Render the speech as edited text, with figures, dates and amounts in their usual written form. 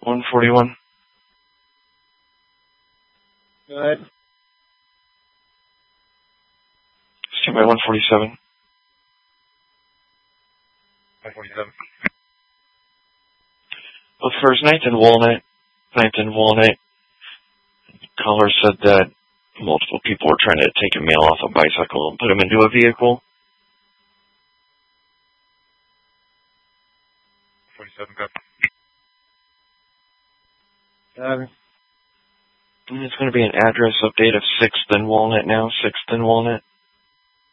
141. Go ahead. Stand by 147. 147. Well, first, 9th and Walnut. 9th and Walnut. Caller said that multiple people were trying to take a male off a bicycle and put him into a vehicle. 47, go. And it's going to be an address update of 6th and Walnut now. 6th and Walnut.